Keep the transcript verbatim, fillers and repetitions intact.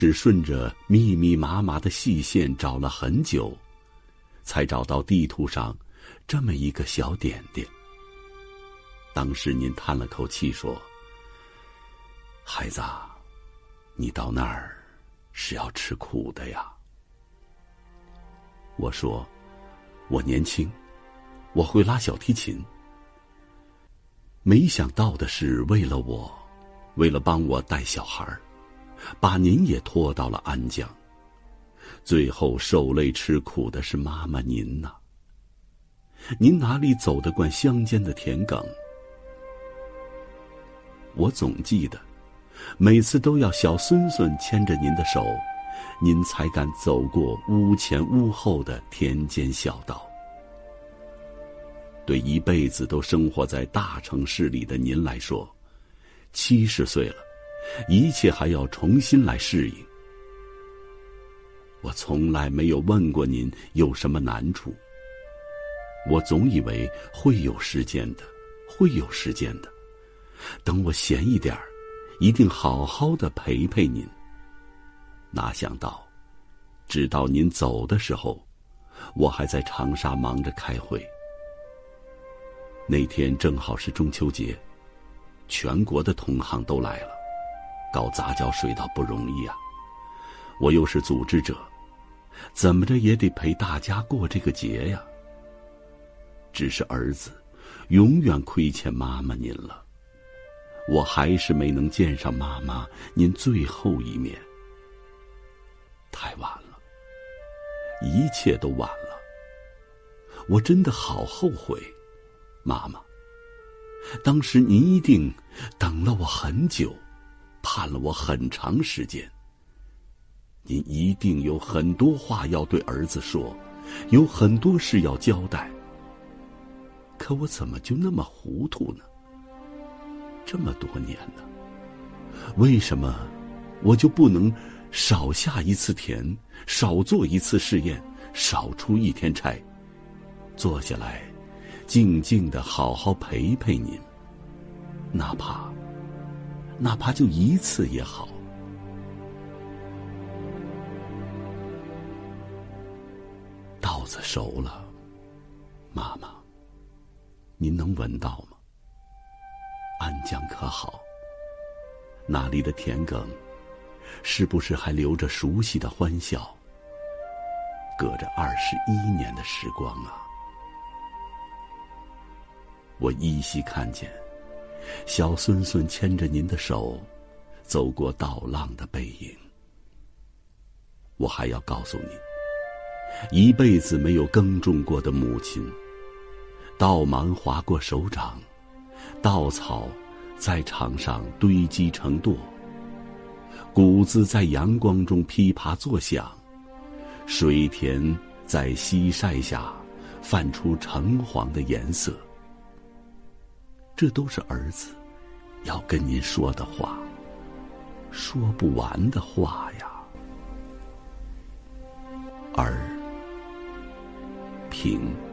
只顺着密密麻麻的细线找了很久，才找到地图上这么一个小点点。当时您叹了口气说：“孩子，你到那儿是要吃苦的呀。”我说：“我年轻，我会拉小提琴。”没想到的是，为了我，为了帮我带小孩，把您也拖到了安江。最后受累吃苦的是妈妈您呐、啊。您哪里走得惯乡间的田埂？我总记得，每次都要小孙孙牵着您的手，您才敢走过屋前屋后的田间小道。对一辈子都生活在大城市里的您来说，七十岁了，一切还要重新来适应。我从来没有问过您有什么难处，我总以为会有时间的，会有时间的。等我闲一点儿，一定好好的陪陪您。哪想到，直到您走的时候，我还在长沙忙着开会。那天正好是中秋节，全国的同行都来了，搞杂交水稻不容易啊。我又是组织者，怎么着也得陪大家过这个节呀。只是儿子，永远亏欠妈妈您了。我还是没能见上妈妈您最后一面。太晚了，一切都晚了。我真的好后悔，妈妈。当时您一定等了我很久，盼了我很长时间。您一定有很多话要对儿子说，有很多事要交代。可我怎么就那么糊涂呢？这么多年了，为什么我就不能少下一次田，少做一次试验，少出一天差，坐下来静静地好好陪陪您，哪怕哪怕就一次也好。稻子熟了，妈妈，您能闻到吗？安江可好？那里的田埂，是不是还留着熟悉的欢笑？隔着二十一年的时光啊，我依稀看见小孙孙牵着您的手，走过稻浪的背影。我还要告诉您，一辈子没有耕种过的母亲，稻芒划过手掌，稻草在场上堆积成垛，谷子在阳光中噼啪作响，水田在西晒下泛出橙黄的颜色。这都是儿子要跟您说的话，说不完的话呀。儿，平。